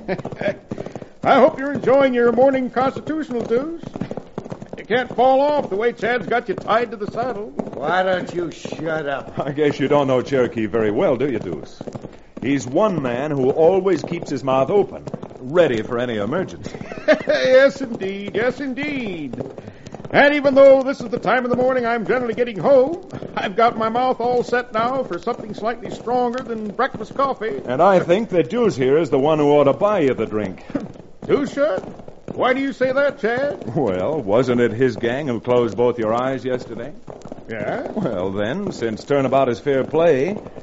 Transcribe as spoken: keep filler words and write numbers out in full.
I hope you're enjoying your morning constitutional, Deuce. You can't fall off the way Chad's got you tied to the saddle. Why don't you shut up? I guess you don't know Cherokee very well, do you, Deuce? He's one man who always keeps his mouth open, ready for any emergency. Yes, indeed. Yes, indeed. And even though this is the time of the morning I'm generally getting home, I've got my mouth all set now for something slightly stronger than breakfast coffee. And I think that Deuce here is the one who ought to buy you the drink. Deuce should? Why do you say that, Chad? Well, wasn't it his gang who closed both your eyes yesterday? Yeah? Well, then, since turnabout is fair play,